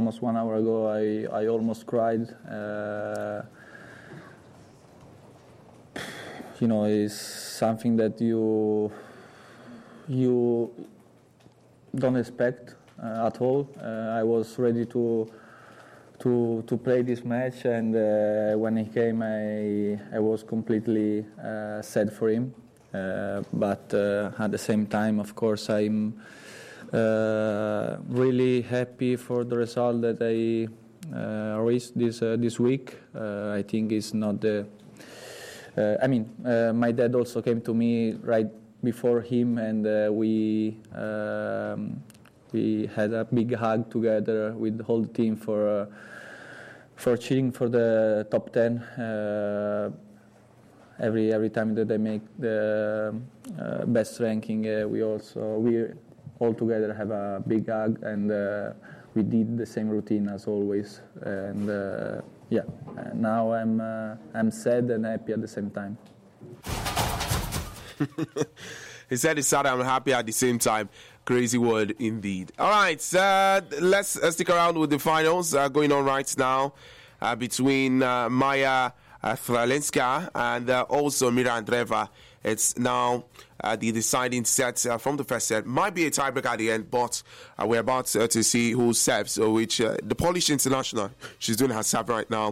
almost 1 hour ago, I almost cried. It's something that you don't expect at all. I was ready to play this match, and when he came, I was completely sad for him. But at the same time, of course, I'm really happy for the result that I reached this week. I think it's not the. My dad also came to me right before him, and we had a big hug together with the whole team for cheering for the top 10. Every time that they make the best ranking, we all together have a big hug, and we did the same routine as always. And now I'm sad and happy at the same time. He said he's sad and happy at the same time. Crazy word indeed. All right, let's stick around with the finals going on right now between Maya Fralenska and also Mira Andreeva. It's now the deciding set from the first set. Might be a tiebreak at the end, but we're about to see who serves, which the Polish international, she's doing her serve right now.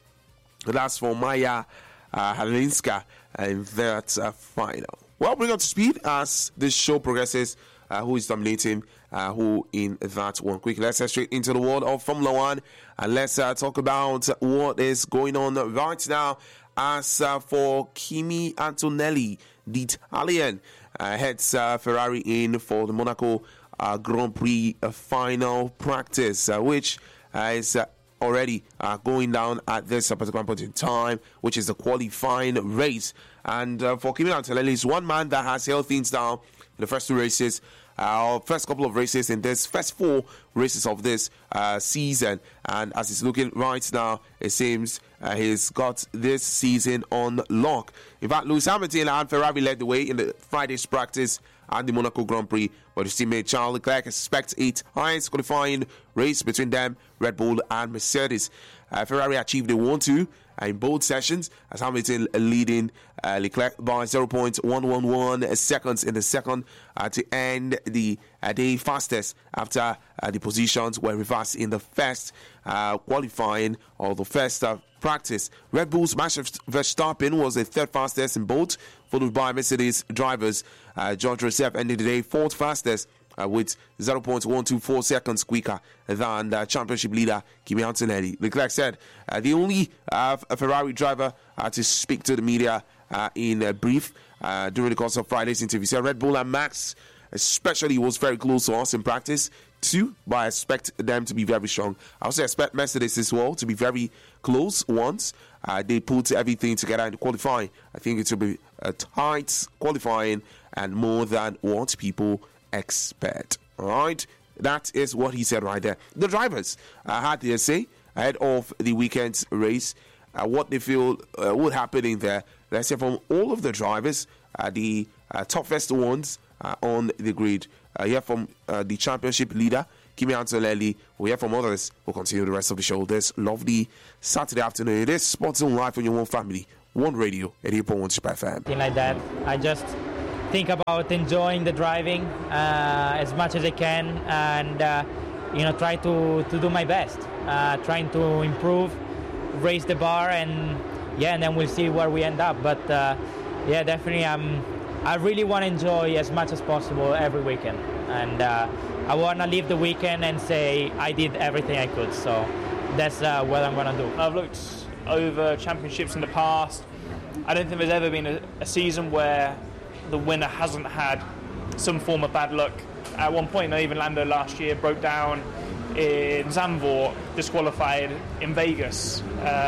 That's for Maya Fralenska in that final. Well, bring up to speed as this show progresses. Who is dominating who in that one? Quick, let's head straight into the world of Formula One, and let's talk about what is going on right now. As for Kimi Antonelli, the Italian, heads Ferrari in for the Monaco Grand Prix final practice, which is already going down at this particular point in time, which is the qualifying race. And for Kimi Antonelli, he's one man that has held things down in the first two races, first couple of races in this first four races of this season. And as it's looking right now, it seems he's got this season on lock. In fact, Lewis Hamilton and Ferrari led the way in the Friday's practice at the Monaco Grand Prix, but his teammate Charles Leclerc expects a tight qualifying race between them, Red Bull and Mercedes. Ferrari achieved a 1-2 in both sessions, as Hamilton leading Leclerc by 0.111 seconds in the second to end the day fastest after the positions were reversed in the first qualifying or the first practice. Red Bull's Max Verstappen was the third fastest in both, followed by Mercedes drivers. George Russell ended the day fourth fastest with 0.124 seconds quicker than the championship leader Kimi Antonelli. Leclerc said the only Ferrari driver to speak to the media in a brief during the course of Friday's interview. He said Red Bull and Max especially was very close to us in practice too, but I expect them to be very strong. I also expect Mercedes as well to be very close once they put everything together in qualifying. I think it will be a tight qualifying and more than what people expect. All right, that is what he said right there. The drivers had their say ahead of the weekend's race, what they feel would happen in there. Let's say from all of the drivers, the toughest ones on the grid. Hear from the championship leader Kimi Antonelli. We'll hear from others. We'll continue the rest of the show this lovely Saturday afternoon. It is Sports on Live on your One Family, One Radio, 88.1 Super FM. Like that, I just think about enjoying the driving as much as I can, and try to do my best, trying to improve, raise the bar, and then we'll see where we end up. But definitely I really want to enjoy as much as possible every weekend, and I want to leave the weekend and say I did everything I could. So that's what I'm going to do. I've looked over championships in the past. I don't think there's ever been a season where the winner hasn't had some form of bad luck. At one point, even Lando last year broke down in Zandvoort, disqualified in Vegas.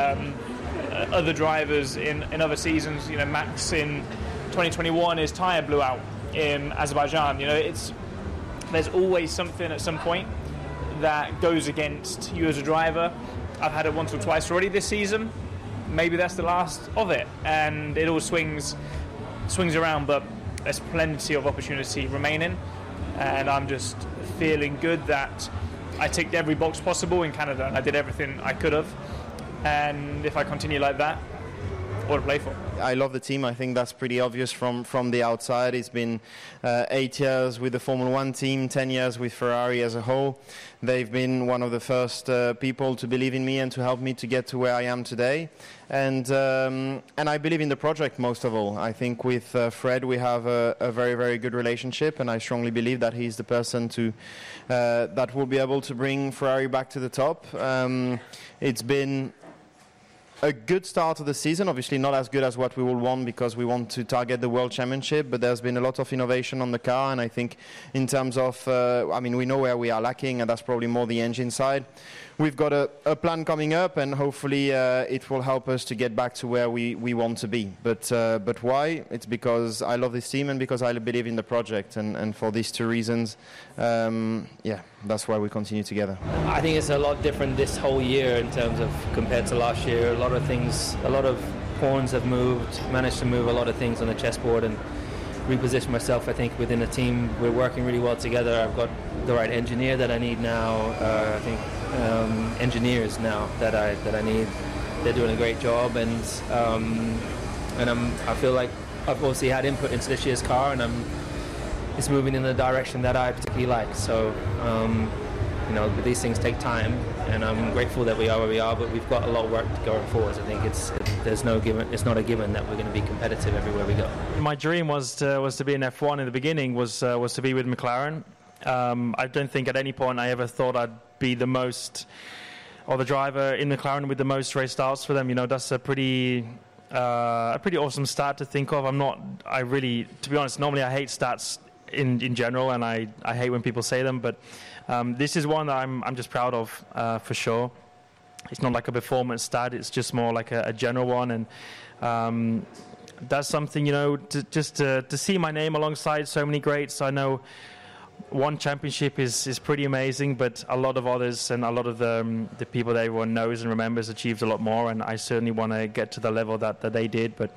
Other drivers in other seasons, Max in 2021, his tyre blew out in Azerbaijan. There's always something at some point that goes against you as a driver. I've had it once or twice already this season. Maybe that's the last of it, and it all swings around, but there's plenty of opportunity remaining, and I'm just feeling good that I ticked every box possible in Canada, and I did everything I could have. And if I continue like that, what to play for. I love the team. I think that's pretty obvious from the outside. It's been 8 years with the Formula 1 team, 10 years with Ferrari as a whole. They've been one of the first people to believe in me and to help me to get to where I am today. And I believe in the project most of all. I think with Fred we have a very, very good relationship, and I strongly believe that he's the person that will be able to bring Ferrari back to the top. It's been a good start of the season, obviously not as good as what we will want because we want to target the World Championship, but there's been a lot of innovation on the car, and I think in terms of, we know where we are lacking, and that's probably more the engine side. We've got a plan coming up, and hopefully it will help us to get back to where we want to be. But why? It's because I love this team and because I believe in the project, and for these two reasons, that's why we continue together. I think it's a lot different this whole year in terms of compared to last year. A lot of pawns have moved, managed to move a lot of things on the chessboard and reposition myself. I think within the team we're working really well together. I've got the right engineer that I need now. I think engineers now that I need. They're doing a great job, and I feel like I've obviously had input into this year's car, and it's moving in the direction that I particularly like. So but these things take time, and I'm grateful that we are where we are, but we've got a lot of work going forward. I think there's no given. It's not a given that we're going to be competitive everywhere we go. My dream was to be in F1 in the beginning. Was to be with McLaren. I don't think at any point I ever thought I'd be the driver in McLaren with the most race starts for them. That's a pretty awesome stat to think of. To be honest, normally I hate stats in general, and I hate when people say them, but this is one that I'm just proud of for sure. It's not like a performance stat, it's just more like a general one, and that's something, to see my name alongside so many greats. I know one championship is pretty amazing, but a lot of others and a lot of the people that everyone knows and remembers achieved a lot more, and I certainly want to get to the level that they did. But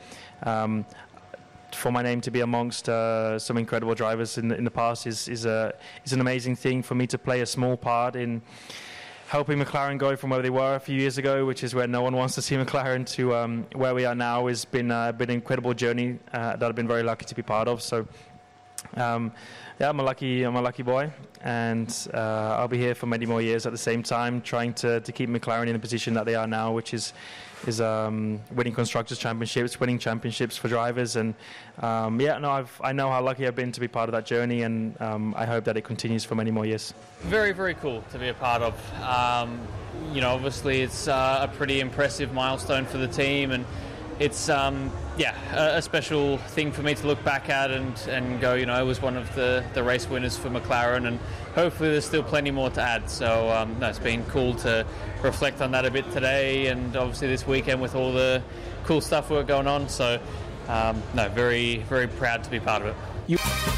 for my name to be amongst some incredible drivers in the past is an amazing thing. For me to play a small part in helping McLaren go from where they were a few years ago, which is where no one wants to see McLaren, to where we are now, has been an incredible journey that I've been very lucky to be part of. So I'm a lucky boy, and I'll be here for many more years at the same time, trying to keep McLaren in the position that they are now, which is winning constructors championships, winning championships for drivers, and I know how lucky I've been to be part of that journey, and I hope that it continues for many more years. Very, very cool to be a part of. Obviously it's a pretty impressive milestone for the team, and it's a special thing for me to look back at and go, I was one of the race winners for McLaren, and hopefully there's still plenty more to add. So it's been cool to reflect on that a bit today, and obviously this weekend with all the cool stuff we're going on. So very, very proud to be part of it. You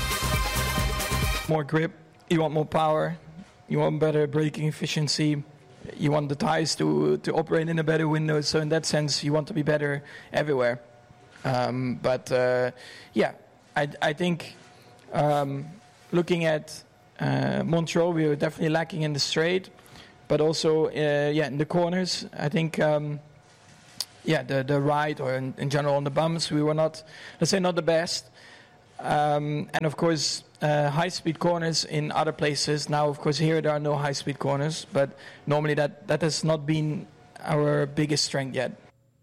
more grip, you want more power, you want better braking efficiency, you want the tires to operate in a better window. So in that sense, you want to be better everywhere. I think looking at Montreal, we were definitely lacking in the straight, but also in the corners. I think the ride, or in general on the bumps, we were not the best. And of course, high-speed corners in other places. Now, of course, here there are no high-speed corners, but normally that has not been our biggest strength yet.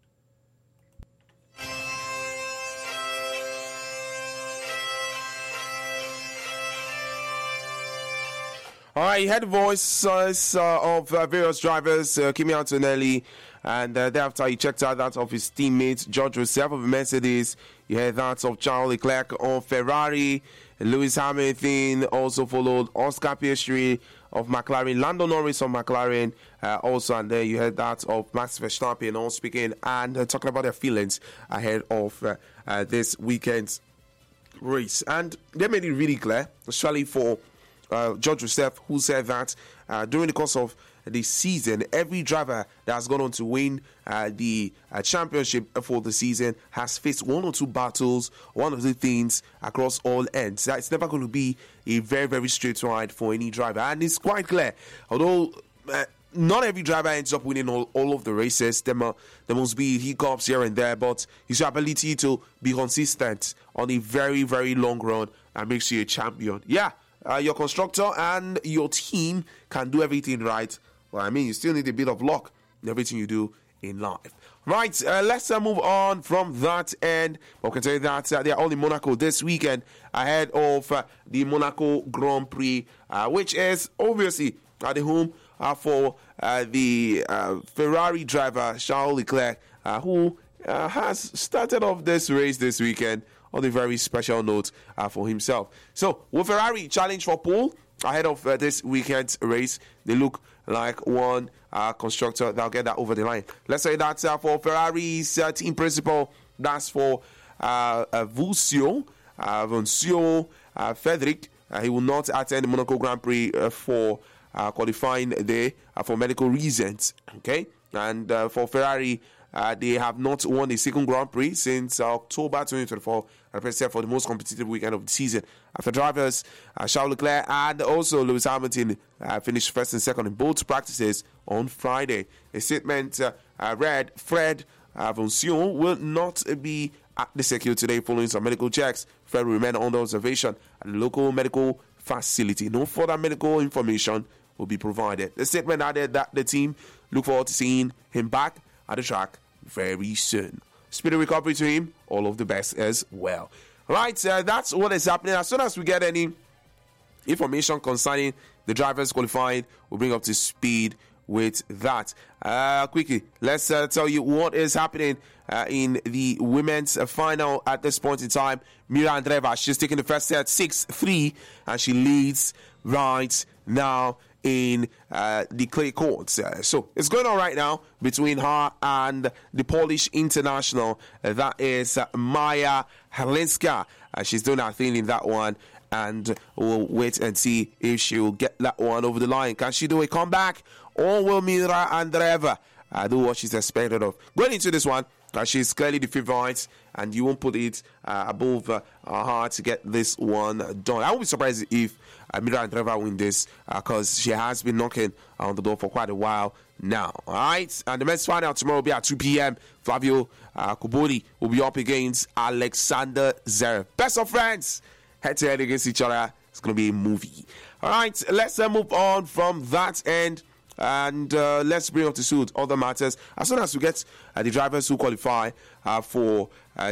All right, you had the voices of various drivers, Kimi Antonelli, and thereafter you checked out that of his teammates, George Rusev of Mercedes. You had that of Charles Leclerc of Ferrari, Lewis Hamilton also followed, Oscar Piastri of McLaren, Lando Norris of McLaren also, and then you had that of Max Verstappen all speaking and talking about their feelings ahead of this weekend's race. And they made it really clear, especially for George Rusev, who said that during the course of this season. Every driver that has gone on to win the championship for the season has faced one or two battles, one or two things across all ends. It's never going to be a very, very straight ride for any driver. And it's quite clear, although not every driver ends up winning all of the races. There must be hiccups here and there, but it's your ability to be consistent on a very, very long run that makes you a champion. Yeah, your constructor and your team can do everything right. Well, I mean, you still need a bit of luck in everything you do in life. Right, let's move on from that end. We can tell you that they are all in Monaco this weekend ahead of the Monaco Grand Prix, which is obviously at the home for the Ferrari driver Charles Leclerc, who has started off this race this weekend on a very special note for himself. So, will Ferrari challenge for pole ahead of this weekend's race? They look like one constructor that'll get that over the line. Let's say that's for Ferrari's team principal. That's for Voncio Frederic. He will not attend the Monaco Grand Prix for qualifying day for medical reasons. Okay, and for Ferrari, they have not won a second Grand Prix since October 2024, represented for the most competitive weekend of the season. After drivers Charles Leclerc and also Lewis Hamilton finished first and second in both practices on Friday. A statement read, Fred Voncio will not be at the circuit today following some medical checks. Fred will remain under observation at the local medical facility. No further medical information will be provided. The statement added that the team look forward to seeing him back at the track very soon. Speedy recovery to him. All of the best as well. Right, that's what is happening. As soon as we get any information concerning the drivers qualifying, we'll bring up to speed with that. Quickly, let's tell you what is happening in the women's final at this point in time. Mira Andreeva, she's taking the first set 6-3, and she leads right now in the clay courts. So it's going on right now between her and the Polish international. That is Maja Herlinska. She's doing her thing in that one, and we'll wait and see if she'll get that one over the line. Can she do a comeback, or will Mira Andreeva do what she's expected of? Going into this one, she's clearly the favorite, and you won't put it above her to get this one done. I won't be surprised if Mira Andreeva win this, because she has been knocking on the door for quite a while now. All right, and the men's final tomorrow will be at 2 p.m. Flavio Kobori will be up against Alexander Zverev. Best of friends, head-to-head against each other. It's going to be a movie. All right, let's move on from that end. And let's bring up to suit other matters. As soon as we get the drivers who qualify for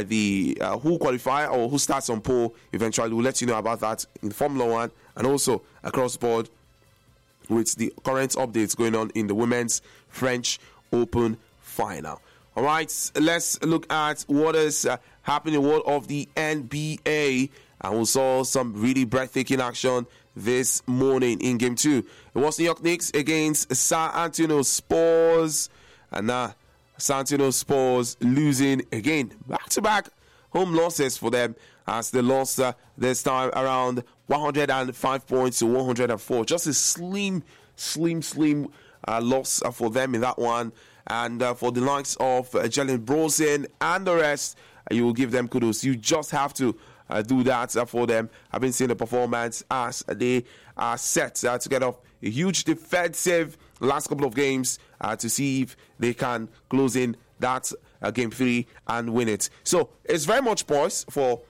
who qualify or who starts on pole, eventually we'll let you know about that in Formula 1 and also across the board with the current updates going on in the women's French Open final. All right, let's look at what is happening in the world of the NBA. And we saw some really breathtaking action this morning in Game 2. It was New York Knicks against San Antonio Spurs. And now San Antonio Spurs losing again. Back-to-back home losses for them as they lost this time around 105 points to 104. Just a slim loss for them in that one. And for the likes of Jalen Brunson and the rest, you will give them kudos. You just have to do that for them. I've been seeing the performance as they are set to get off a huge defensive last couple of games to see if they can close in that Game 3 and win it. So it's very much poised for